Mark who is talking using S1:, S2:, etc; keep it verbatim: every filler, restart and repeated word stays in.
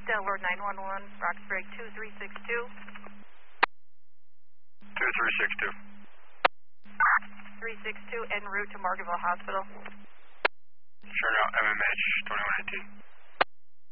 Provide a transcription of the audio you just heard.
S1: Delaware nine one one, Roxbury two three six two.
S2: two three six two.
S1: three six two en route to Morganville Hospital.
S2: Sure now, M M H twenty-one eighteen.